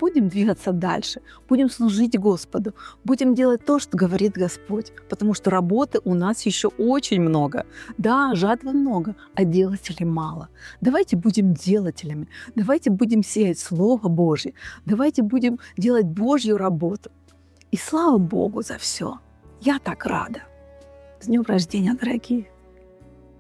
будем двигаться дальше, будем служить Господу, будем делать то, что говорит Господь, потому что работы у нас еще очень много. Да, жатвы много, а делателей мало. Давайте будем делателями, давайте будем сеять Слово Божье, давайте будем делать Божью работу. И слава Богу за все. Я так рада. С днем рождения, дорогие!